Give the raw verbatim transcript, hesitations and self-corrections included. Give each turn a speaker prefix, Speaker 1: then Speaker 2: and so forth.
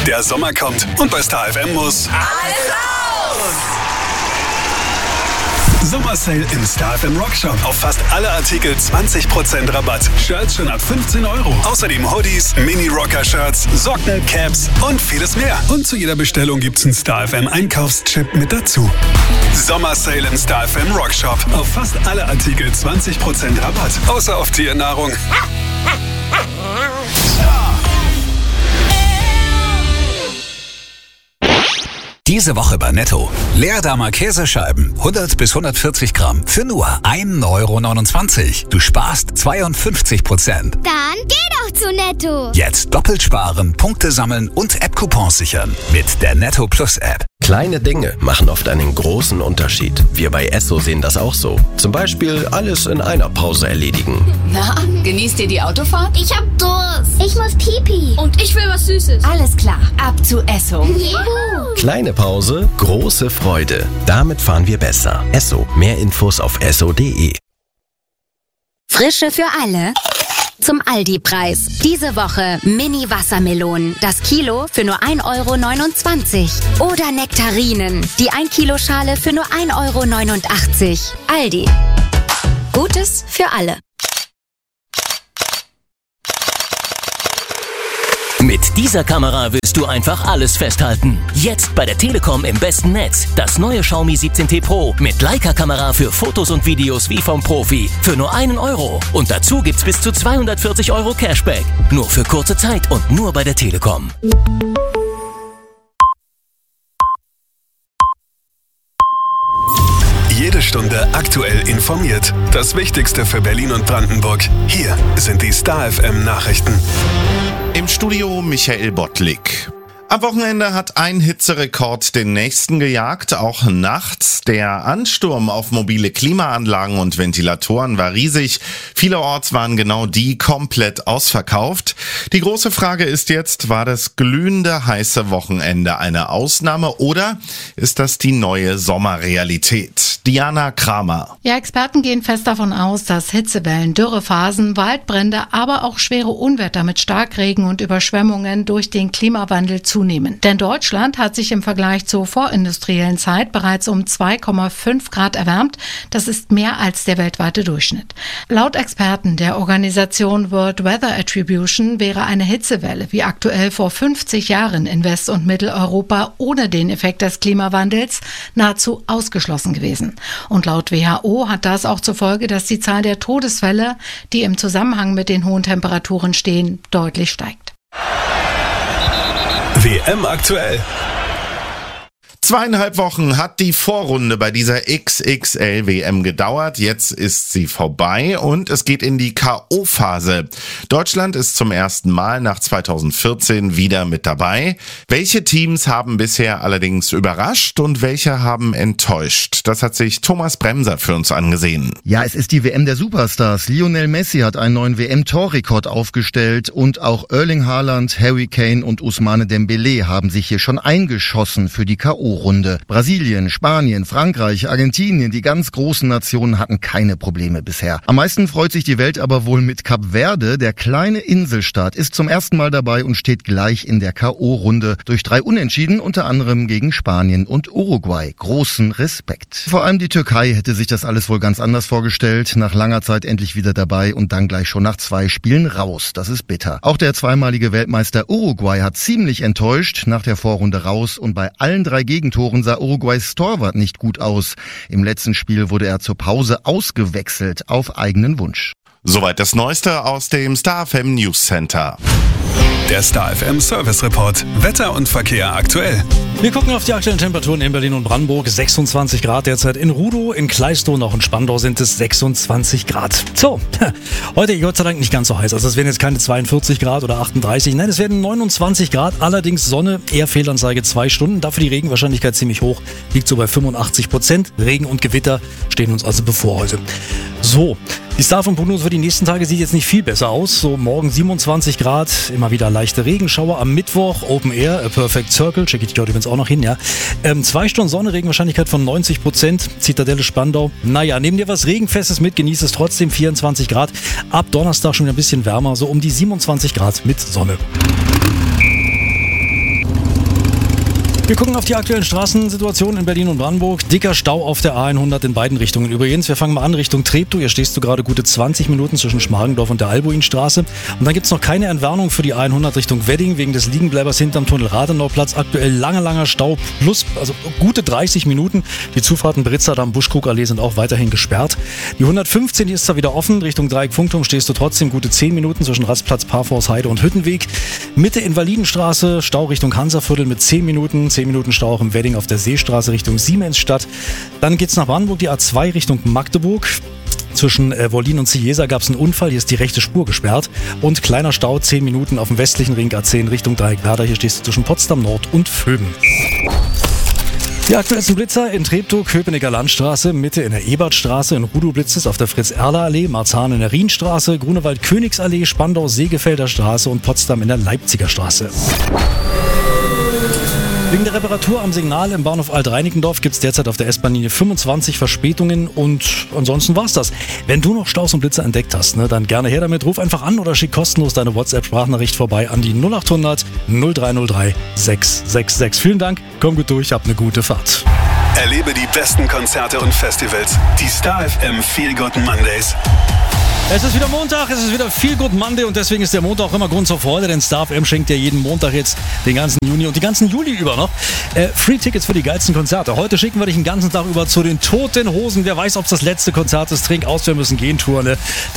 Speaker 1: Der Sommer kommt und bei Star F M muss
Speaker 2: alles raus!
Speaker 1: Sommersale im Star F M Rockshop. Auf fast alle Artikel zwanzig Prozent Rabatt. Shirts schon ab fünfzehn Euro. Außerdem Hoodies, Mini-Rocker-Shirts, Socken, Caps und vieles mehr. Und zu jeder Bestellung gibt's einen Star F M Einkaufschip mit dazu. Sommersale im Star F M Rockshop. Auf fast alle Artikel zwanzig Prozent Rabatt. Außer auf Tiernahrung. Diese Woche bei Netto. Leerdammer Käsescheiben, hundert bis hundertvierzig Gramm, für nur ein Euro neunundzwanzig. Du sparst zweiundfünfzig Prozent.
Speaker 3: Dann geh doch zu Netto.
Speaker 1: Jetzt doppelt sparen, Punkte sammeln und App-Coupons sichern. Mit der Netto Plus App.
Speaker 4: Kleine Dinge machen oft einen großen Unterschied. Wir bei Esso sehen das auch so. Zum Beispiel alles in einer Pause erledigen.
Speaker 2: Na, genießt ihr die Autofahrt?
Speaker 3: Ich hab Durst. Ich muss Pipi.
Speaker 5: Und ich will was Süßes.
Speaker 2: Alles klar, ab zu Esso.
Speaker 3: Juhu.
Speaker 4: Kleine Pause, große Freude. Damit fahren wir besser. Esso. Mehr Infos auf esso punkt de.
Speaker 6: Frische für alle. Zum Aldi-Preis. Diese Woche Mini-Wassermelonen. Das Kilo für nur ein Euro neunundzwanzig. Oder Nektarinen. Die ein Kilo Schale für nur ein Euro neunundachtzig. Aldi. Gutes für alle.
Speaker 7: Mit dieser Kamera willst du einfach alles festhalten. Jetzt bei der Telekom im besten Netz. Das neue Xiaomi siebzehn T Pro mit Leica-Kamera für Fotos und Videos wie vom Profi. Für nur einen Euro. Und dazu gibt's bis zu zweihundertvierzig Euro Cashback. Nur für kurze Zeit und nur bei der Telekom.
Speaker 1: Jede Stunde aktuell informiert. Das Wichtigste für Berlin und Brandenburg. Hier sind die Star F M Nachrichten.
Speaker 8: Im Studio Michael Bottlik. Am Wochenende hat ein Hitzerekord den nächsten gejagt, auch nachts. Der Ansturm auf mobile Klimaanlagen und Ventilatoren war riesig. Vielerorts waren genau die komplett ausverkauft. Die große Frage ist jetzt, war das glühende heiße Wochenende eine Ausnahme oder ist das die neue Sommerrealität? Diana Kramer.
Speaker 9: Ja, Experten gehen fest davon aus, dass Hitzewellen, Dürrephasen, Waldbrände, aber auch schwere Unwetter mit Starkregen und Überschwemmungen durch den Klimawandel zunehmen. Denn Deutschland hat sich im Vergleich zur vorindustriellen Zeit bereits um zwei Komma fünf Grad erwärmt. Das ist mehr als der weltweite Durchschnitt. Laut Experten der Organisation World Weather Attribution wäre eine Hitzewelle wie aktuell vor fünfzig Jahren in West- und Mitteleuropa ohne den Effekt des Klimawandels nahezu ausgeschlossen gewesen. Und laut W H O hat das auch zur Folge, dass die Zahl der Todesfälle, die im Zusammenhang mit den hohen Temperaturen stehen, deutlich steigt.
Speaker 1: W M aktuell.
Speaker 8: Zweieinhalb Wochen hat die Vorrunde bei dieser X X L W M gedauert. Jetzt ist sie vorbei und es geht in die K O-Phase. Deutschland ist zum ersten Mal nach zweitausendvierzehn wieder mit dabei. Welche Teams haben bisher allerdings überrascht und welche haben enttäuscht? Das hat sich Thomas Bremser für uns angesehen.
Speaker 10: Ja, es ist die W M der Superstars. Lionel Messi hat einen neuen W M-Torrekord aufgestellt und auch Erling Haaland, Harry Kane und Ousmane Dembélé haben sich hier schon eingeschossen für die K O-Runde. Brasilien, Spanien, Frankreich, Argentinien, die ganz großen Nationen hatten keine Probleme bisher. Am meisten freut sich die Welt aber wohl mit Kap Verde. Der kleine Inselstaat ist zum ersten Mal dabei und steht gleich in der K O-Runde. Durch drei Unentschieden, unter anderem gegen Spanien und Uruguay. Großen Respekt. Vor allem die Türkei hätte sich das alles wohl ganz anders vorgestellt. Nach langer Zeit endlich wieder dabei und dann gleich schon nach zwei Spielen raus. Das ist bitter. Auch der zweimalige Weltmeister Uruguay hat ziemlich enttäuscht. Nach der Vorrunde raus und bei allen drei Gegentoren sah Uruguays Torwart nicht gut aus. Im letzten Spiel wurde er zur Pause ausgewechselt auf eigenen Wunsch.
Speaker 8: Soweit das Neueste aus dem Star F M News Center.
Speaker 1: Der Star F M Service Report. Wetter und Verkehr aktuell.
Speaker 11: Wir gucken auf die aktuellen Temperaturen in Berlin und Brandenburg. sechsundzwanzig Grad derzeit in Rudow, in Kleistow und auch in Spandau sind es sechsundzwanzig Grad. So, heute Gott sei Dank nicht ganz so heiß. Also es werden jetzt keine zweiundvierzig Grad oder achtunddreißig. Nein, es werden neunundzwanzig Grad. Allerdings Sonne, eher Fehlanzeige zwei Stunden. Dafür die Regenwahrscheinlichkeit ziemlich hoch. Liegt so bei fünfundachtzig Prozent. Regen und Gewitter stehen uns also bevor heute. So, die Starfund-Prognose für die nächsten Tage sieht jetzt nicht viel besser aus. So morgen siebenundzwanzig Grad, immer wieder leichte Regenschauer. Am Mittwoch Open Air, a Perfect Circle, checke ich die heute übrigens auch noch hin, ja. Ähm, zwei Stunden Sonne, Regenwahrscheinlichkeit von neunzig Prozent, Zitadelle Spandau. Naja, nehmen dir was Regenfestes mit, genießt es trotzdem, vierundzwanzig Grad. Ab Donnerstag schon wieder ein bisschen wärmer, so um die siebenundzwanzig Grad mit Sonne. Wir gucken auf die aktuellen Straßensituationen in Berlin und Brandenburg. Dicker Stau auf der A hundert in beiden Richtungen. Übrigens, wir fangen mal an Richtung Treptow. Hier stehst du gerade gute zwanzig Minuten zwischen Schmargendorf und der Albuinstraße. Und dann gibt es noch keine Entwarnung für die A hundert Richtung Wedding wegen des Liegenbleibers hinterm Tunnel Rathenauplatz. Aktuell langer, langer Stau plus, also gute dreißig Minuten. Die Zufahrten Britzerdamm, Buschkrugallee sind auch weiterhin gesperrt. Die hundertfünfzehn, die ist zwar wieder offen. Richtung Dreieck Funkturm stehst du trotzdem gute zehn Minuten zwischen Rastplatz, Parforce, Heide und Hüttenweg. Mitte Invalidenstraße, Stau Richtung Hansaviertel mit zehn Minuten. zehn Minuten Stau auch im Wedding auf der Seestraße Richtung Siemensstadt. Dann geht's nach Brandenburg, die A zwei Richtung Magdeburg. Zwischen äh, Wollin und Ciesa gab es einen Unfall, hier ist die rechte Spur gesperrt. Und kleiner Stau, zehn Minuten auf dem westlichen Ring A zehn Richtung Dreieckwerder. Hier stehst du zwischen Potsdam Nord und Vöben. Die aktuellsten Blitzer in Treptow, Köpenicker Landstraße, Mitte in der Ebertstraße, in Rudow blitzt es auf der Fritz-Erler-Allee, Marzahn in der Rienstraße, Grunewald-Königsallee, Spandau, Segefelder Straße und Potsdam in der Leipziger Straße. Wegen der Reparatur am Signal im Bahnhof Alt-Reinickendorf gibt es derzeit auf der S-Bahn-Linie fünfundzwanzig Verspätungen und ansonsten war's das. Wenn du noch Staus und Blitzer entdeckt hast, ne, dann gerne her damit, ruf einfach an oder schick kostenlos deine WhatsApp-Sprachnachricht vorbei an die null acht hundert null drei null drei sechs sechs sechs. Vielen Dank, komm gut durch, hab eine gute Fahrt.
Speaker 1: Erlebe die besten Konzerte und Festivals. Die Star F M Feel Good Mondays.
Speaker 11: Es ist wieder Montag, es ist wieder Feel Good Monday und deswegen ist der Montag auch immer Grund zur Freude, denn Star F M schenkt dir jeden Montag jetzt den ganzen Juni und die ganzen Juli über noch äh, Free Tickets für die geilsten Konzerte. Heute schicken wir dich den ganzen Tag über zu den Toten Hosen. Wer weiß, ob es das letzte Konzert ist, trink aus, wir müssen gehen, Tour, ne?